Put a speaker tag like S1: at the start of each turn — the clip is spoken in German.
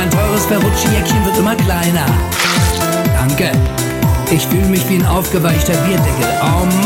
S1: mein teures Ferrucci-Jäckchen wird immer kleiner. Danke. Ich fühle mich wie ein aufgeweichter Bierdeckel. Oh